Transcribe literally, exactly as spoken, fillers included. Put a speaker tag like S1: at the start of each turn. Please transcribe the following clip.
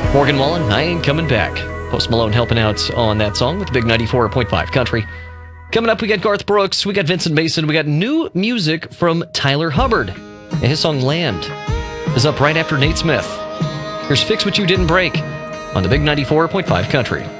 S1: Morgan Wallen, I Ain't Coming Back. Post Malone helping out on that song with the big ninety-four point five Country. Coming up, we got Garth Brooks, we got Vincent Mason, we got new music from Tyler Hubbard. And his song Land is up right after Nate Smith. Here's Fix What You Didn't Break on the big ninety-four point five Country.